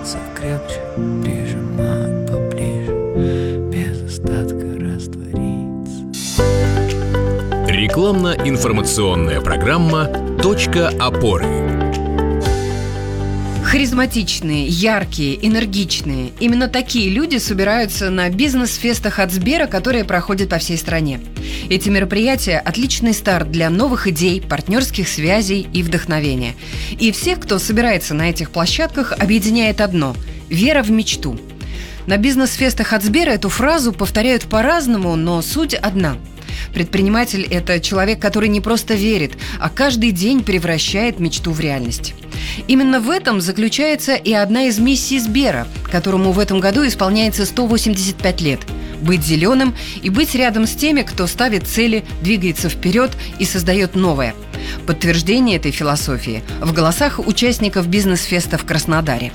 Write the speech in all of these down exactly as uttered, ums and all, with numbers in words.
Прижаться крепче, прижимать поближе, без остатка раствориться. Рекламно-информационная программа «Точка опоры». Харизматичные, яркие, энергичные. Именно такие люди собираются на бизнес-фестах от Сбера, которые проходят по всей стране. Эти мероприятия – отличный старт для новых идей, партнерских связей и вдохновения. И всех, кто собирается на этих площадках, объединяет одно – вера в мечту. На бизнес-фестах от Сбера эту фразу повторяют по-разному, но суть одна. Предприниматель – это человек, который не просто верит, а каждый день превращает мечту в реальность. Именно в этом заключается и одна из миссий Сбера, которому в этом году исполняется сто восемьдесят пять лет – быть зеленым и быть рядом с теми, кто ставит цели, двигается вперед и создает новое. Подтверждение этой философии в голосах участников бизнес-феста в Краснодаре.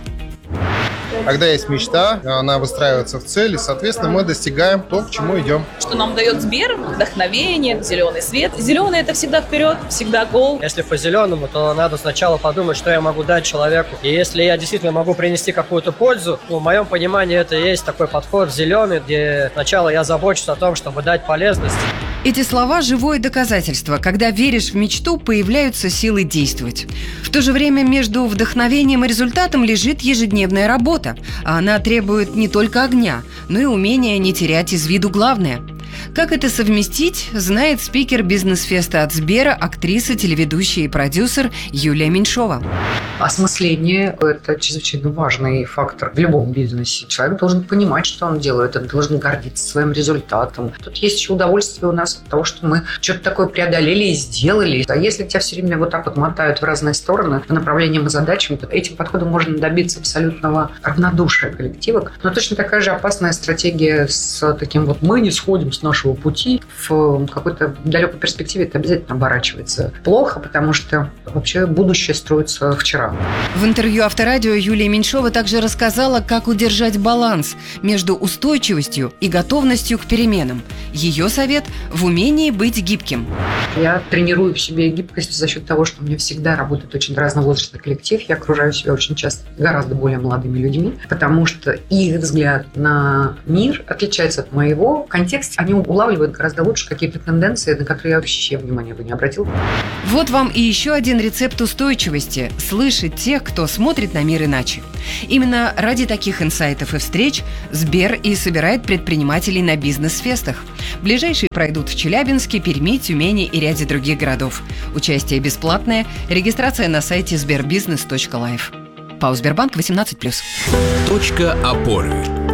Когда есть мечта, она выстраивается в цели, соответственно, мы достигаем то, к чему идем. Что нам дает Сбер? Вдохновение, зеленый свет. Зеленый – это всегда вперед, всегда гол. Если по зеленому, то надо сначала подумать, что я могу дать человеку. И если я действительно могу принести какую-то пользу, ну, в моем понимании это и есть такой подход зеленый, где сначала я забочусь о том, чтобы дать полезность. Эти слова – живое доказательство. Когда веришь в мечту, появляются силы действовать. В то же время между вдохновением и результатом лежит ежедневная работа. А она требует не только огня, но и умения не терять из виду главное. Как это совместить, знает спикер бизнес-феста от Сбера, актриса, телеведущая и продюсер Юлия Меньшова. Осмысление – это чрезвычайно важный фактор в любом бизнесе. Человек должен понимать, что он делает, он должен гордиться своим результатом. Тут есть еще удовольствие у нас от того, что мы что-то такое преодолели и сделали. А если тебя все время вот так вот мотают в разные стороны по направлениям и задачам, то этим подходом можно добиться абсолютного равнодушия коллектива. Но точно такая же опасная стратегия с таким вот «мы не сходим с нашего пути», в какой-то далекой перспективе это обязательно оборачивается плохо, потому что вообще будущее строится вчера. В интервью Авторадио Юлия Меньшова также рассказала, как удержать баланс между устойчивостью и готовностью к переменам. Ее совет – в умении быть гибким. Я тренирую в себе гибкость за счет того, что у меня всегда работает очень разновозрастный коллектив. Я окружаю себя очень часто гораздо более молодыми людьми, потому что их взгляд на мир отличается от моего. В контексте они улавливают гораздо лучше какие-то тенденции, на которые я вообще внимания бы не обратил. Вот вам и еще один рецепт устойчивости – слышать тех, кто смотрит на мир иначе. Именно ради таких инсайтов и встреч Сбер и собирает предпринимателей на бизнес-фестах. Ближайшие пройдут в Челябинске, Перми, Тюмени и ряде других городов. Участие бесплатное, регистрация на сайте сбербизнес точка лайф. ПАО «Сбербанк» восемнадцать плюс. Точка опоры.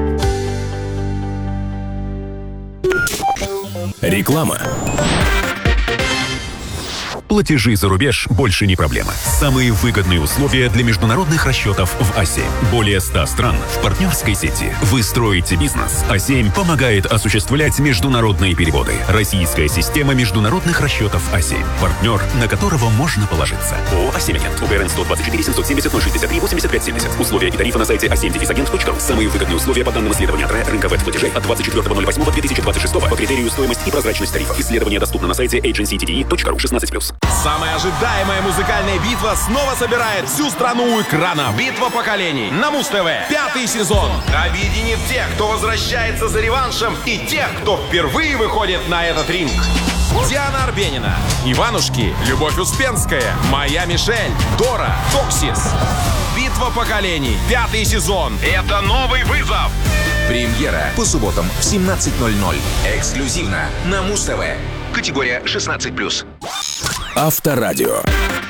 Реклама. Платежи за рубеж больше не проблема. Самые выгодные условия для международных расчетов в А семь. Более ста стран в партнерской сети. Вы строите бизнес. А семь помогает осуществлять международные переводы. Российская система международных расчетов А семь. Партнер, на которого можно положиться. ООО «А семь Агент». УГРН сто двадцать четыре семьсот семьдесят ноль шестьдесят три восемьдесят пять семьдесят. Условия и тарифы на сайте а семь агент точка ру. Самые выгодные условия по данным исследования ТРЭ рынка веб-платежей от двадцать четвёртого ноль восьмого две тысячи двадцать шестого по критерию стоимость и прозрачность тарифов. Исследование доступно на сайте эйдженси ти ди и точка ру шестнадцать плюс. Самая ожидаемая музыкальная битва снова собирает всю страну у экрана. Битва поколений на Муз-ТВ. Пятый сезон объединит тех, кто возвращается за реваншем, и тех, кто впервые выходит на этот ринг. Диана Арбенина, Иванушки, Любовь Успенская, Моя Мишель, Дора, Токсис. Битва поколений. Пятый сезон. Это новый вызов. Премьера по субботам в семнадцать ноль ноль. Эксклюзивно на Муз-ТВ. Категория шестнадцать плюс. Авторадио.